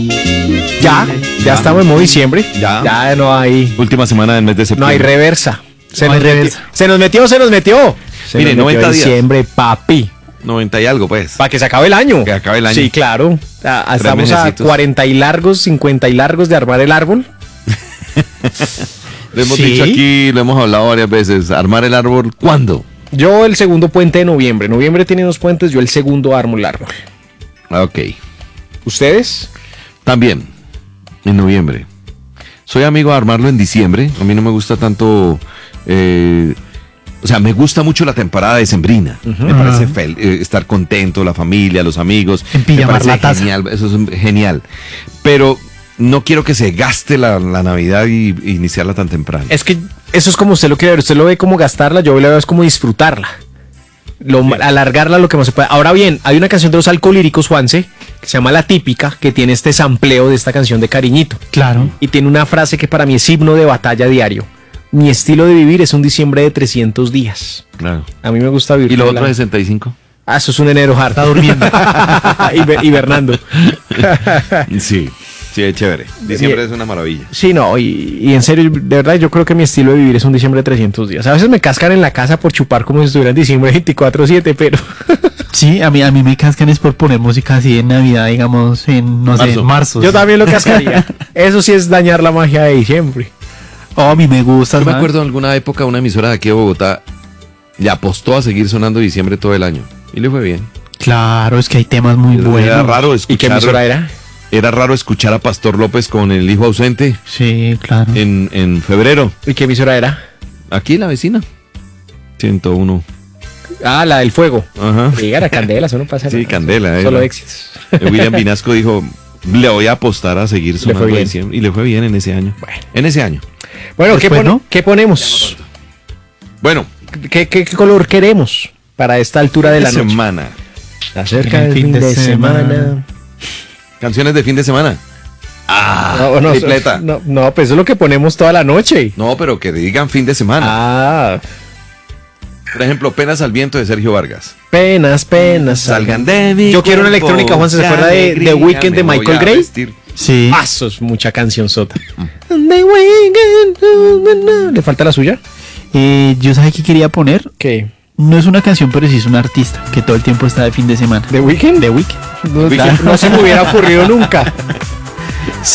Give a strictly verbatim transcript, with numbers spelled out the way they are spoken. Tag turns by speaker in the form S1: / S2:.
S1: Ya, ya estamos en modo diciembre.
S2: Ya.
S1: Ya no hay,
S2: Última semana del mes de
S1: no
S2: septiembre.
S1: hay reversa. Se,
S3: No
S1: nos
S3: hay
S1: metió,
S3: reversa.
S1: se nos metió, se nos metió. Se
S2: Mire,
S1: nos metió
S2: noventa días.
S1: diciembre, papi.
S2: noventa y algo, pues.
S1: Para que se acabe el año.
S2: Que acabe el año.
S1: Sí, claro. Ah,
S2: Tres
S1: estamos a
S2: mesecitos.
S1: cuarenta y largos, cincuenta y largos de armar el árbol.
S2: Lo hemos
S1: Sí.
S2: dicho aquí, lo hemos hablado varias veces. Armar el árbol, ¿cuándo?
S1: Yo el segundo puente de noviembre. Noviembre tiene dos puentes, yo el segundo armo el árbol.
S2: Ah, ok.
S1: ¿Ustedes?
S2: También, en noviembre. Soy amigo de armarlo en diciembre. A mí no me gusta tanto... eh, o sea, me gusta mucho la temporada decembrina. Me parece fel- eh, estar contento, la familia, los amigos.
S3: En
S2: me
S3: pijamar
S2: parece
S3: la taza.
S2: genial. Eso es genial. Pero no quiero que se gaste la, la Navidad y, y iniciarla tan temprano.
S1: Es que eso es como usted lo quiere ver. Usted lo ve como gastarla, yo lo veo es como disfrutarla. Lo, alargarla lo que más se puede. Ahora bien, hay una canción de los Alcolíricos, Juanse, que se llama La Típica, que tiene este sampleo de esta canción de Cariñito.
S3: Claro.
S1: Y tiene una frase que para mí es himno de batalla diario. Mi estilo de vivir es un diciembre de trescientos días.
S2: Claro.
S1: A mí me gusta vivir.
S2: ¿Y lo
S1: de
S2: otro
S1: la-
S2: sesenta y cinco?
S1: Ah, eso es un enero hard.
S3: Está durmiendo.
S1: Hiber- hibernando.
S2: Sí. Sí, es chévere. Diciembre es una maravilla.
S1: Sí, no, y, y en serio, de verdad, yo creo que mi estilo de vivir es un diciembre de trescientos días. A veces me cascan en la casa por chupar como si estuviera en diciembre veinticuatro siete, pero
S3: Sí, a mí, a mí me cascan es por poner música así en Navidad, digamos, en, no sé,
S2: Marzo.
S3: en marzo.
S1: yo
S3: sí.
S1: también lo cascaría. Eso sí es dañar la magia de diciembre.
S3: Oh, a mí me gusta.
S2: Yo me
S3: ¿sabes?
S2: acuerdo en alguna época una emisora de aquí de Bogotá le apostó a seguir sonando diciembre todo el año. Y le fue bien.
S3: Claro, es que hay temas muy buenos.
S2: Era raro
S1: ¿Y
S2: escuchar.
S1: qué emisora era?
S2: Era raro escuchar a Pastor López con el hijo ausente
S3: Sí, claro.
S2: en, en febrero.
S1: ¿Y qué emisora era?
S2: Aquí la vecina. ciento uno.
S1: Ah, la del fuego.
S2: Ajá.
S1: Diga, la Candela, eso no pasa
S2: Sí,
S1: nada.
S2: Candela, eh,
S1: Solo
S2: no.
S1: éxitos.
S2: Eh, William Vinasco dijo, le voy a apostar a seguir
S1: fue
S2: sonando
S1: bien.
S2: diciembre. Y le fue bien en ese año.
S1: Bueno.
S2: En ese año.
S1: Bueno, ¿qué,
S3: Después,
S1: pone-
S3: ¿no?
S1: ¿qué ponemos?
S2: Bueno,
S1: ¿Qué, qué, qué color queremos para esta altura de la noche?
S2: semana.
S1: Acerca del fin de semana.
S2: Canciones de fin de semana. Ah,
S1: No, no,
S2: tripleta.
S1: no, no, pues eso es lo que ponemos toda la noche.
S2: No, pero que digan fin de semana.
S1: Ah,
S2: Por ejemplo, Penas al viento de Sergio Vargas.
S1: penas, penas.
S2: Salgan de mi
S1: Yo quiero una
S2: cuerpo,
S1: electrónica, Juan, ¿se
S2: de
S1: acuerda de
S2: alegría,
S1: The Weeknd de
S2: me voy
S1: Michael
S2: a
S1: Gray?
S2: vestir.
S3: Sí.
S1: Ah, eso es mucha canción sota. The Weeknd. ¿Le falta la suya?
S3: Eh, yo sabía que quería poner.
S1: ¿Qué?
S3: No es una canción, pero sí es un artista que todo el tiempo está de fin de semana.
S1: ¿The Weeknd?
S3: The Weeknd.
S1: No,
S2: Weeknd.
S1: no se me hubiera ocurrido nunca.